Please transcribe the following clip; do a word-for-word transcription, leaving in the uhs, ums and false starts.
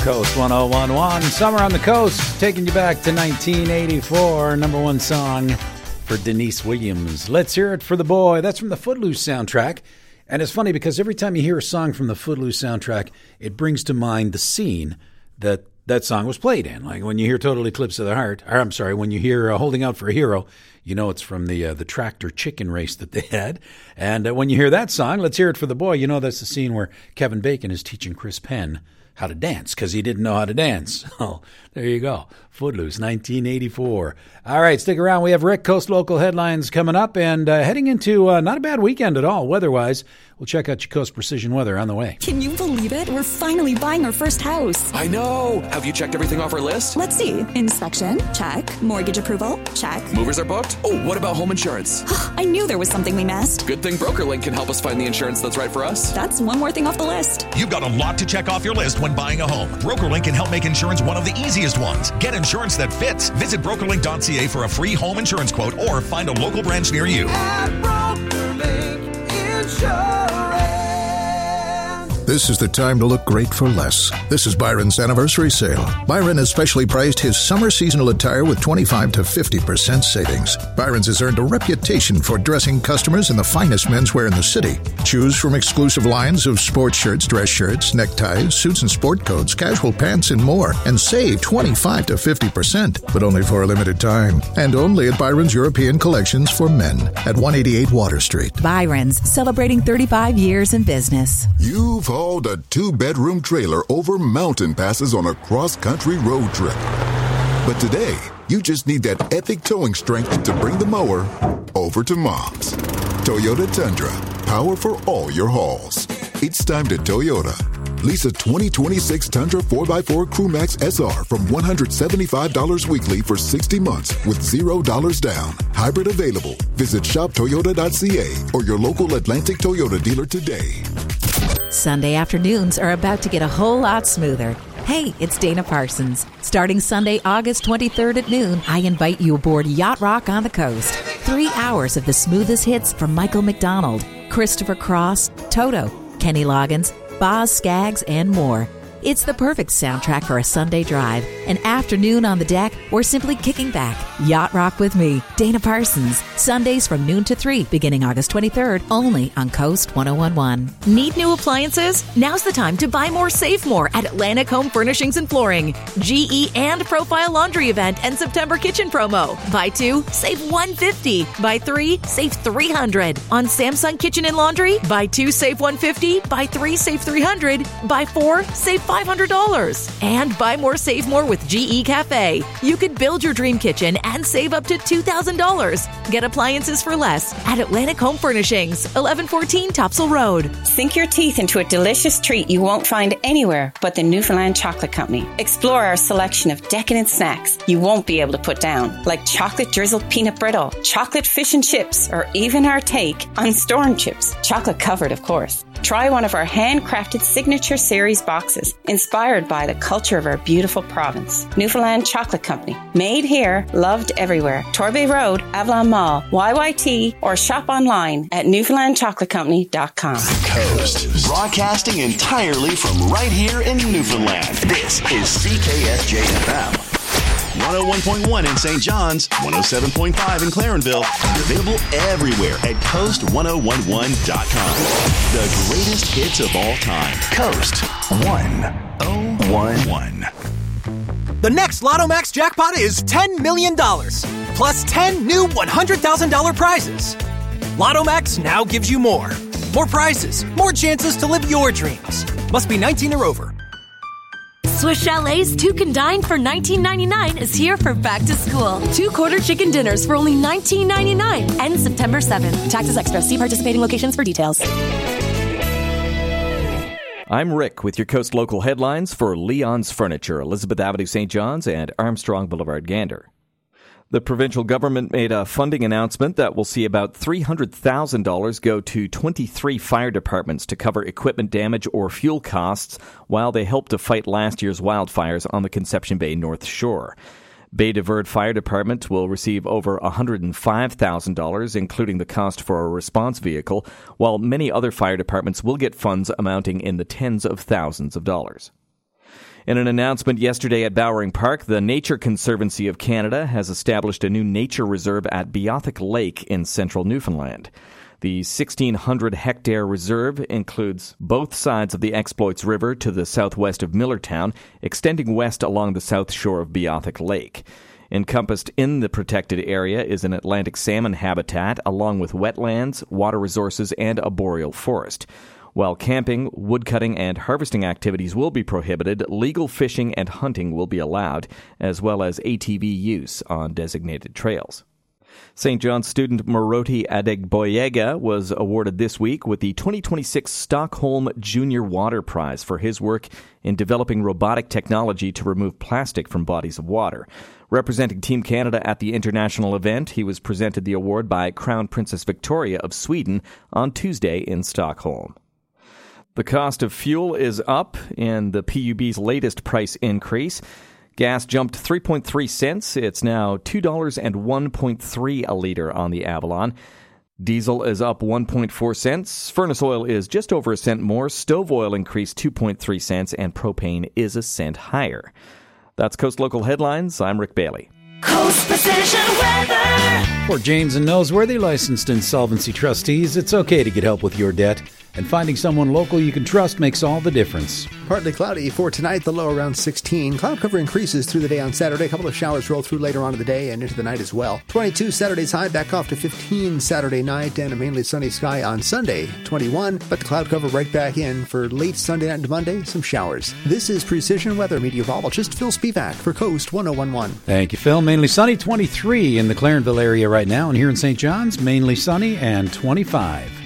Coast one oh one point one. Summer on the Coast, taking you back to nineteen eighty-four. Number one song for Denise Williams. Let's hear it for the boy. That's from the Footloose soundtrack. And it's funny because every time you hear a song from the Footloose soundtrack, it brings to mind the scene that that song was played in. Like when you hear Total Eclipse of the Heart, or I'm sorry, when you hear uh, Holding Out for a Hero, you know it's from the uh, the tractor chicken race that they had. And uh, when you hear that song, Let's Hear It for the Boy, you know that's the scene where Kevin Bacon is teaching Chris Penn how to dance because he didn't know how to dance. Oh, there you go. Footloose, nineteen eighty-four. All right, stick around. We have Rick Coast Local Headlines coming up and uh, heading into uh, not a bad weekend at all weather-wise. We'll check out your Coast Precision Weather on the way. Can you believe it? We're finally buying our first house. I know. Have you checked everything off our list? Let's see. Inspection? Check. Mortgage approval? Check. Movers are booked? Oh, what about home insurance? I knew there was something we missed. Good thing BrokerLink can help us find the insurance that's right for us. That's one more thing off the list. You've got a lot to check off your list when buying a home. BrokerLink can help make insurance one of the easiest ones. Get insurance that fits. Visit broker link dot c a for a free home insurance quote or find a local branch near you. At BrokerLink Insurance. This is the time to look great for less. This is Byron's anniversary sale. Byron has specially priced his summer seasonal attire with twenty-five to fifty percent savings. Byron's has earned a reputation for dressing customers in the finest menswear in the city. Choose from exclusive lines of sports shirts, dress shirts, neckties, suits and sport coats, casual pants, and more, and save twenty-five to fifty percent, but only for a limited time. And only at Byron's European Collections for Men at one eighty-eight Water Street. Byron's, celebrating thirty-five years in business. You've hauled a two-bedroom trailer over mountain passes on a cross-country road trip. But today, you just need that epic towing strength to bring the mower over to Mom's. Toyota Tundra, power for all your hauls. It's time to Toyota. Lease a twenty twenty-six Tundra four by four CrewMax S R from one hundred seventy-five dollars weekly for sixty months with zero dollars down. Hybrid available. Visit shop toyota dot c a or your local Atlantic Toyota dealer today. Sunday afternoons are about to get a whole lot smoother. Hey, it's Dana Parsons. Starting Sunday, August twenty-third at noon, I invite you aboard Yacht Rock on the Coast. Three hours of the smoothest hits from Michael McDonald, Christopher Cross, Toto, Kenny Loggins, Boz Scaggs, and more. It's the perfect soundtrack for a Sunday drive, an afternoon on the deck, or simply kicking back. Yacht Rock with me, Dana Parsons. Sundays from noon to three, beginning August twenty-third, only on Coast one oh one point one. Need new appliances? Now's the time to buy more, save more at Atlantic Home Furnishings and Flooring. G E and Profile Laundry event and September kitchen promo. Buy two, save one hundred fifty dollars. Buy three, save three hundred dollars. On Samsung Kitchen and Laundry, buy two, save one hundred fifty dollars. Buy three, save three hundred dollars. Buy four, save five hundred dollars. And buy more, save more with G E Cafe. You could build your dream kitchen and save up to two thousand dollars. Get appliances for less at Atlantic Home Furnishings, eleven fourteen Topsail Road. Sink your teeth into a delicious treat you won't find anywhere but the Newfoundland Chocolate Company. Explore our selection of decadent snacks you won't be able to put down, like chocolate drizzled peanut brittle, chocolate fish and chips, or even our take on storm chips, chocolate covered, of course. Try one of our handcrafted signature series boxes, inspired by the culture of our beautiful province. Newfoundland Chocolate Company. Made here, loved everywhere. Torbay Road, Avalon Mall, Y Y T, or shop online at newfoundland chocolate company dot com. Coast. Broadcasting entirely from right here in Newfoundland. This is C K S J F M. one oh one point one in Saint John's, one oh seven point five in Clarenville, and available everywhere at coast one oh one one dot com. The greatest hits of all time. Coast one oh one one. The next Lotto Max jackpot is ten million dollars, plus ten new one hundred thousand dollars prizes. Lotto Max now gives you more. More prizes, more chances to live your dreams. Must be nineteen or over. Swiss Chalet's Two Can Dine for nineteen ninety-nine is here for back to school. Two quarter chicken dinners for only nineteen ninety-nine. Ends September seventh. Taxes extra. See participating locations for details. I'm Rick with your Coast Local headlines for Leon's Furniture, Elizabeth Avenue, Saint John's, and Armstrong Boulevard, Gander. The provincial government made a funding announcement that will see about three hundred thousand dollars go to twenty-three fire departments to cover equipment damage or fuel costs while they help to fight last year's wildfires on the Conception Bay North Shore. Bay de Verde Fire Department will receive over one hundred five thousand dollars, including the cost for a response vehicle, while many other fire departments will get funds amounting in the tens of thousands of dollars. In an announcement yesterday at Bowering Park, the Nature Conservancy of Canada has established a new nature reserve at Beothuk Lake in central Newfoundland. The sixteen hundred hectare reserve includes both sides of the Exploits River to the southwest of Millertown, extending west along the south shore of Beothuk Lake. Encompassed in the protected area is an Atlantic salmon habitat, along with wetlands, water resources, and a boreal forest. While camping, woodcutting, and harvesting activities will be prohibited, legal fishing and hunting will be allowed, as well as A T V use on designated trails. Saint John's student Moroti Adegboyega was awarded this week with the twenty twenty-six Stockholm Junior Water Prize for his work in developing robotic technology to remove plastic from bodies of water. Representing Team Canada at the international event, he was presented the award by Crown Princess Victoria of Sweden on Tuesday in Stockholm. The cost of fuel is up in the P U B's latest price increase. Gas jumped three point three cents. It's now two dollars and one point three a liter on the Avalon. Diesel is up one point four cents. Furnace oil is just over a cent more. Stove oil increased two point three cents, and propane is a cent higher. That's Coast Local Headlines. I'm Rick Bailey. Coast Precision Weather. For James and Noseworthy, licensed insolvency trustees, it's okay to get help with your debt. And finding someone local you can trust makes all the difference. Partly cloudy for tonight, the low around sixteen. Cloud cover increases through the day on Saturday. A couple of showers roll through later on in the day and into the night as well. twenty-two Saturday's high, back off to fifteen Saturday night, and a mainly sunny sky on Sunday. twenty-one, but the cloud cover right back in for late Sunday night into Monday, some showers. This is Precision Weather Meteorologist Phil Spivak for Coast one oh one point one. Thank you, Phil. Mainly sunny, twenty-three in the Clarenville area right now, and here in Saint John's, mainly sunny and twenty-five.